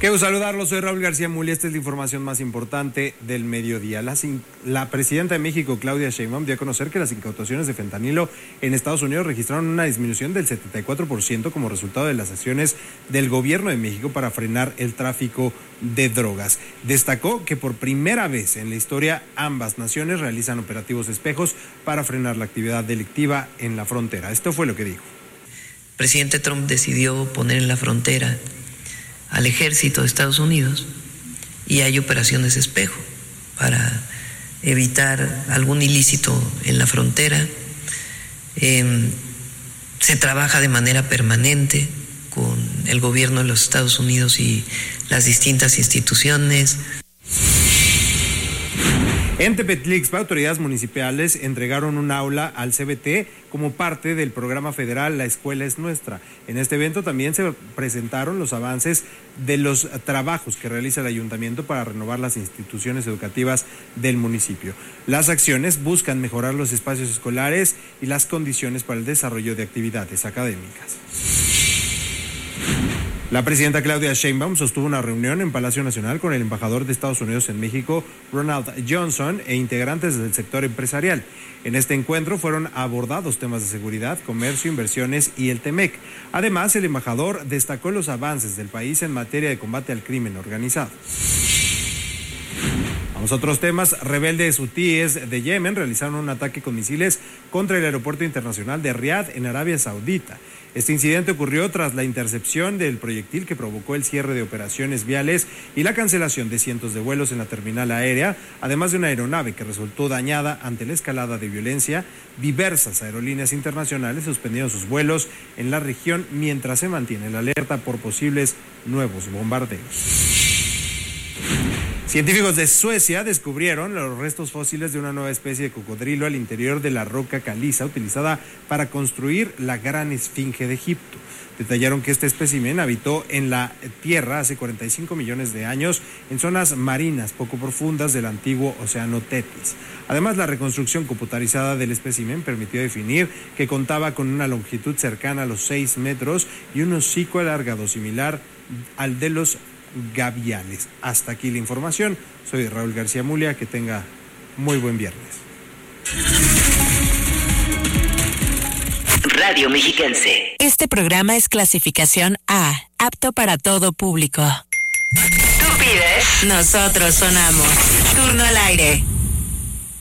Qué gusto saludarlos, soy Raúl García Muli. Esta es la información más importante del mediodía. La presidenta de México, Claudia Sheinbaum, dio a conocer que las incautaciones de fentanilo en Estados Unidos registraron una disminución del 74% como resultado de las acciones del gobierno de México para frenar el tráfico de drogas. Destacó que por primera vez en la historia ambas naciones realizan operativos espejos para frenar la actividad delictiva en la frontera. Esto fue lo que dijo. El presidente Trump decidió poner en la frontera al ejército de Estados Unidos y hay operaciones espejo para evitar algún ilícito en la frontera. Se trabaja de manera permanente con el gobierno de los Estados Unidos y las distintas instituciones. En Tepetlixpa, autoridades municipales entregaron un aula al CBT como parte del programa federal La Escuela es Nuestra. En este evento también se presentaron los avances de los trabajos que realiza el ayuntamiento para renovar las instituciones educativas del municipio. Las acciones buscan mejorar los espacios escolares y las condiciones para el desarrollo de actividades académicas. La presidenta Claudia Sheinbaum sostuvo una reunión en Palacio Nacional con el embajador de Estados Unidos en México, Ronald Johnson, e integrantes del sector empresarial. En este encuentro fueron abordados temas de seguridad, comercio, inversiones y el TEMEC. Además, el embajador destacó los avances del país en materia de combate al crimen organizado. Vamos a otros temas. Rebeldes hutíes de Yemen realizaron un ataque con misiles contra el aeropuerto internacional de Riad en Arabia Saudita. Este incidente ocurrió tras la intercepción del proyectil que provocó el cierre de operaciones viales y la cancelación de cientos de vuelos en la terminal aérea, además de una aeronave que resultó dañada ante la escalada de violencia. Diversas aerolíneas internacionales suspendieron sus vuelos en la región mientras se mantiene la alerta por posibles nuevos bombardeos. Científicos de Suecia descubrieron los restos fósiles de una nueva especie de cocodrilo al interior de la roca caliza utilizada para construir la Gran Esfinge de Egipto. Detallaron que este espécimen habitó en la Tierra hace 45 millones de años en zonas marinas poco profundas del antiguo Océano Tetis. Además, la reconstrucción computarizada del espécimen permitió definir que contaba con una longitud cercana a los 6 metros y un hocico alargado similar al de los gaviales. Hasta aquí la información. Soy Raúl García Mulia. Que tenga muy buen viernes. Radio Mexiquense. Este programa es clasificación A, apto para todo público. Tú pides, nosotros sonamos. Turno al aire.